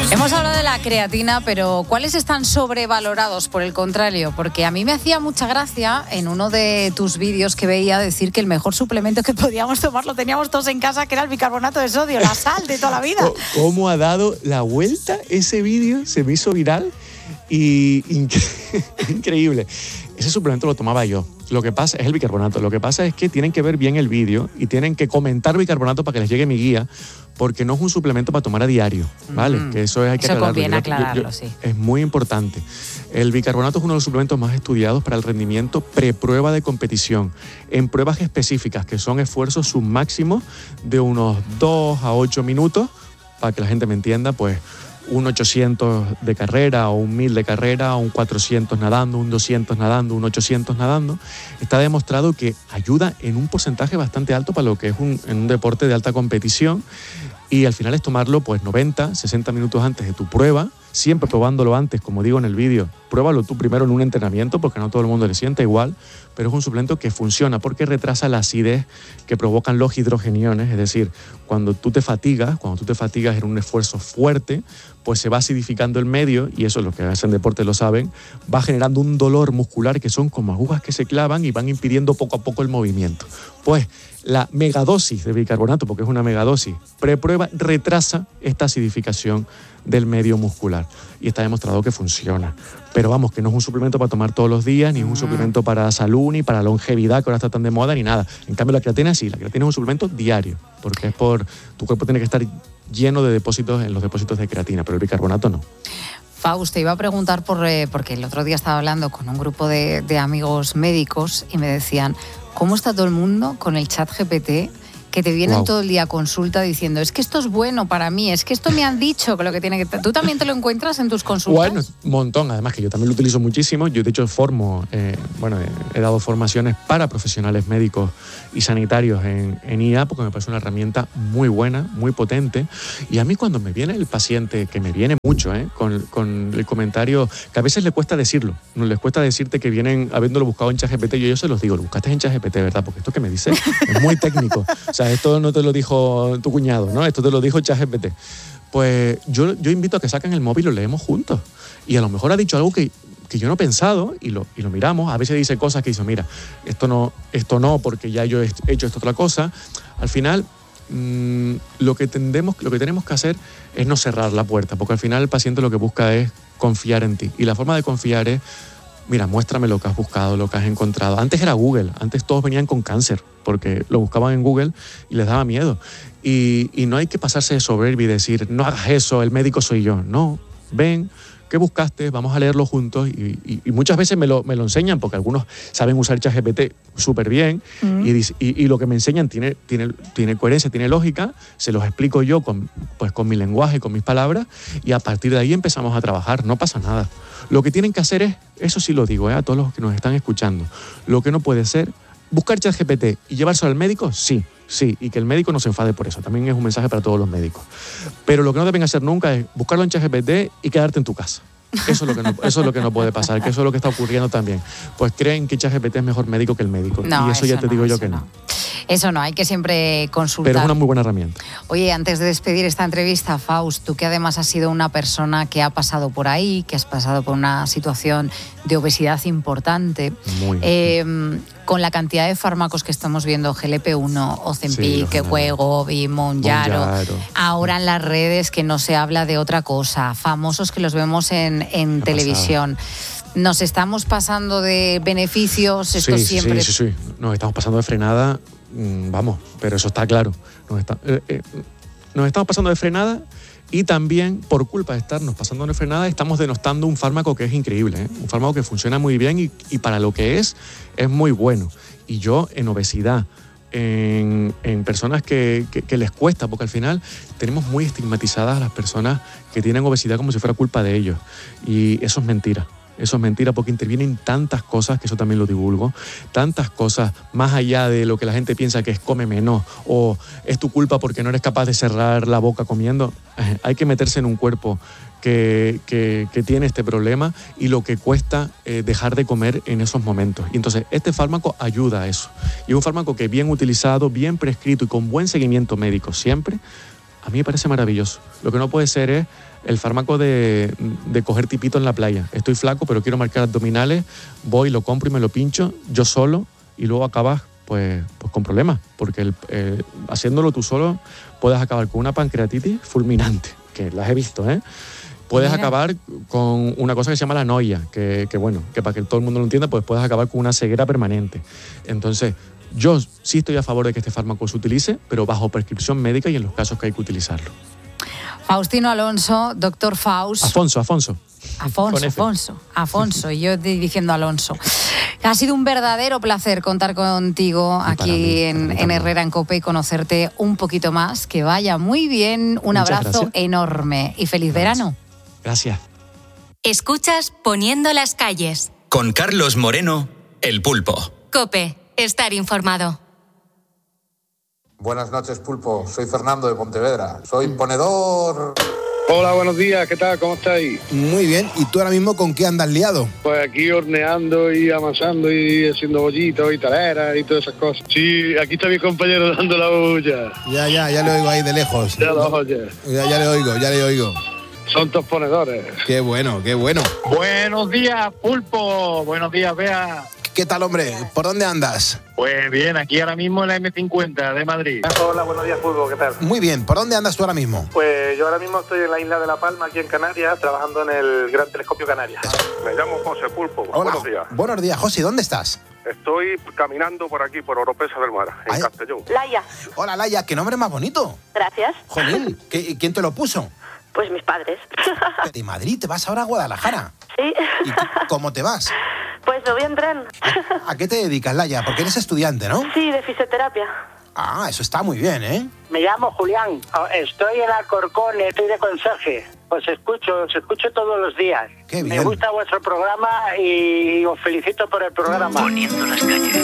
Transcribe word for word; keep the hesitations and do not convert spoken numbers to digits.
Hemos hablado de la creatina, pero ¿cuáles están sobrevalorados, por el contrario? Porque a mí me hacía mucha gracia en uno de tus vídeos que veía decir que el mejor suplemento que podíamos tomar lo teníamos todos en casa, que era el bicarbonato de sodio, la sal de toda la vida. ¿Cómo ha dado la vuelta ese vídeo? Se me hizo viral y incre- increíble. Ese suplemento lo tomaba yo. Lo que pasa es el bicarbonato. Lo que pasa es que tienen que ver bien el vídeo y tienen que comentar bicarbonato para que les llegue mi guía, porque no es un suplemento para tomar a diario, ¿vale? Mm. Que eso hay que eso aclararlo. conviene yo, aclararlo, yo, yo, sí. Es muy importante. El bicarbonato es uno de los suplementos más estudiados para el rendimiento preprueba de competición, en pruebas específicas, que son esfuerzos submáximos de unos dos a ocho minutos, para que la gente me entienda, pues un ochocientos de carrera o un mil de carrera, o un cuatrocientos nadando, un doscientos nadando, un ochocientos nadando. Está demostrado que ayuda en un porcentaje bastante alto para lo que es un, en un deporte de alta competición, y al final es tomarlo pues noventa, sesenta minutos antes de tu prueba, siempre probándolo antes, como digo en el vídeo. Pruébalo tú primero en un entrenamiento, porque no todo el mundo le sienta igual, pero es un suplemento que funciona porque retrasa la acidez que provocan los hidrogeniones. Es decir, cuando tú te fatigas, cuando tú te fatigas en un esfuerzo fuerte, pues se va acidificando el medio, y eso los que hacen deporte lo saben, va generando un dolor muscular que son como agujas que se clavan y van impidiendo poco a poco el movimiento. Pues la megadosis de bicarbonato, porque es una megadosis preprueba, retrasa esta acidificación del medio muscular, y está demostrado que funciona. Pero vamos, que no es un suplemento para tomar todos los días, ni es un suplemento para salud, ni para longevidad, que ahora está tan de moda, ni nada. En cambio, la creatina sí, la creatina es un suplemento diario, porque es por tu cuerpo tiene que estar lleno de depósitos en los depósitos de creatina, pero el bicarbonato no. Faust, te iba a preguntar por, eh, porque el otro día estaba hablando con un grupo de, de amigos médicos y me decían, ¿cómo está todo el mundo con el chat G P T? Que te vienen wow. todo el día a consulta diciendo, es que esto es bueno para mí, es que esto me han dicho que lo que tiene que... ¿Tú también te lo encuentras en tus consultas? Bueno, un montón. Además que yo también lo utilizo muchísimo. Yo de hecho formo, eh, bueno, he dado formaciones para profesionales médicos y sanitarios en, en I A, porque me parece una herramienta muy buena, muy potente. Y a mí cuando me viene el paciente, que me viene mucho, eh, con, con el comentario, que a veces le cuesta decirlo, no les cuesta decirte que vienen habiéndolo buscado en ChatGPT, yo, yo se los digo, lo buscaste en ChatGPT, ¿verdad? Porque esto que me dice es muy técnico. O sea, esto no te lo dijo tu cuñado, ¿no? Esto te lo dijo ChatGPT. Pues yo, yo invito a que saquen el móvil y lo leemos juntos. Y a lo mejor ha dicho algo que, que yo no he pensado y lo, y lo miramos. A veces dice cosas que dice, mira, esto no, esto no, porque ya yo he hecho esta otra cosa. Al final, mmm, lo, que tendemos, lo que tenemos que hacer es no cerrar la puerta, porque al final el paciente lo que busca es confiar en ti. Y la forma de confiar es, mira, muéstrame lo que has buscado, lo que has encontrado. Antes era Google, antes todos venían con cáncer, porque lo buscaban en Google y les daba miedo. Y, y no hay que pasarse de soberbio y decir, no hagas eso, el médico soy yo. No, ven, ¿qué buscaste? Vamos a leerlo juntos. Y, y, y muchas veces me lo, me lo enseñan, porque algunos saben usar ChatGPT súper bien, mm. y, y, y lo que me enseñan tiene, tiene, tiene coherencia, tiene lógica, se los explico yo con, pues, con mi lenguaje, con mis palabras, y a partir de ahí empezamos a trabajar, no pasa nada. Lo que tienen que hacer es, eso sí lo digo, ¿eh? A todos los que nos están escuchando, lo que no puede ser, buscar ChatGPT y llevárselo al médico, sí, sí, y que el médico no se enfade por eso, también es un mensaje para todos los médicos. Pero lo que no deben hacer nunca es buscarlo en ChatGPT y quedarte en tu casa. Eso es lo que no, eso es lo que no puede pasar, que eso es lo que está ocurriendo también. Pues creen que ChatGPT es mejor médico que el médico, no, y eso, eso ya te no, digo yo que no. no. Eso no, hay que siempre consultar. Pero es una muy buena herramienta. Oye, antes de despedir esta entrevista, Faust, tú que además has sido una persona que ha pasado por ahí, que has pasado por una situación de obesidad importante, muy eh, con la cantidad de fármacos que estamos viendo, G L P uno, Ozempic, sí, Wegovy, Mounjaro, Mounjaro, ahora en las redes que no se habla de otra cosa, famosos que los vemos en, en televisión. ¿Nos estamos pasando de beneficios? Esto sí, siempre... sí, sí, sí, nos estamos pasando de frenada, vamos, pero eso está claro. Nos, está, eh, eh, nos estamos pasando de frenada, y también por culpa de estarnos pasando de frenada estamos denostando un fármaco que es increíble, ¿eh? Un fármaco que funciona muy bien y, y para lo que es, es muy bueno. Y yo en obesidad, en, en personas que, que, que les cuesta, porque al final tenemos muy estigmatizadas a las personas que tienen obesidad como si fuera culpa de ellos, y eso es mentira. Eso es mentira, porque intervienen tantas cosas, que eso también lo divulgo, tantas cosas más allá de lo que la gente piensa que es come menos o es tu culpa porque no eres capaz de cerrar la boca comiendo. Eh, hay que meterse en un cuerpo que, que, que tiene este problema y lo que cuesta eh, dejar de comer en esos momentos. Y entonces este fármaco ayuda a eso. Y es un fármaco que bien utilizado, bien prescrito y con buen seguimiento médico siempre, a mí me parece maravilloso. Lo que no puede ser es el fármaco de, de coger tipito en la playa. Estoy flaco, pero quiero marcar abdominales, voy, lo compro y me lo pincho yo solo y luego acabas pues, pues con problemas, porque el, eh, haciéndolo tú solo puedes acabar con una pancreatitis fulminante, que las he visto, ¿eh? Puedes Mira. acabar con una cosa que se llama la noia, que, que bueno, que para que todo el mundo lo entienda, pues puedes acabar con una ceguera permanente. Entonces, yo sí estoy a favor de que este fármaco se utilice, pero bajo prescripción médica y en los casos que hay que utilizarlo. Faustino Alonso, doctor Faust. Afonso, Afonso. Afonso, Afonso, Afonso, y yo diciendo Alonso. Ha sido un verdadero placer contar contigo y aquí mí, en, en Herrera en COPE y conocerte un poquito más. Que vaya muy bien, un Muchas abrazo gracias. enorme y feliz gracias. verano. Gracias. Escuchas Poniendo las calles. Con Carlos Moreno, El Pulpo. COPE, estar informado. Buenas noches, Pulpo. Soy Fernando de Pontevedra. Soy ponedor... Hola, buenos días, ¿qué tal? ¿Cómo estáis? Muy bien, ¿y tú ahora mismo con qué andas liado? Pues aquí horneando y amasando y haciendo bollitos y taleras y todas esas cosas. Sí, aquí está mi compañero dando la bulla. Ya, ya, ya le oigo ahí de lejos. Ya lo oye. Ya, ya le oigo, ya le oigo. Son todos ponedores. Qué bueno, qué bueno. Buenos días, Pulpo. Buenos días, Bea. ¿Qué tal, hombre? ¿Por dónde andas? Pues bien, aquí ahora mismo en la eme cincuenta de Madrid. Hola, buenos días, Pulpo, ¿qué tal? Muy bien, ¿por dónde andas tú ahora mismo? Pues yo ahora mismo estoy en la isla de La Palma, aquí en Canarias, trabajando en el Gran Telescopio Canarias. Me llamo José Pulpo. Hola. Buenos días. Buenos días, José, ¿dónde estás? Estoy caminando por aquí, por Oropesa del Mar, en Ay. Castellón. Laia. Hola, Laia, qué nombre más bonito. Gracias. Jolín, ¿quién te lo puso? Pues mis padres. ¿De Madrid te vas ahora a Guadalajara? Sí. ¿Y cómo te vas? Pues me voy en tren. ¿A qué te dedicas, Laia? Porque eres estudiante, ¿no? Sí, de fisioterapia. Ah, eso está muy bien, ¿eh? Me llamo Julián, estoy en Alcorcón, estoy de conserje. Os escucho, os escucho todos los días. Qué bien. Me gusta vuestro programa y os felicito por el programa. Poniendo las calles.